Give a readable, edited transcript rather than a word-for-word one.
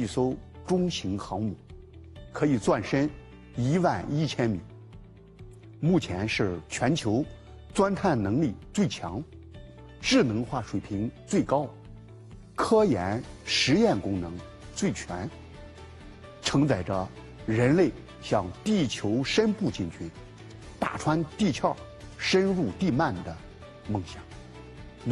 艘中型航母，可以钻深11000米。目前是全球钻探能力最强、智能化水平最高、科研实验功能最全，承载着人类向地球深部进军、打穿地壳、深入地幔的梦想。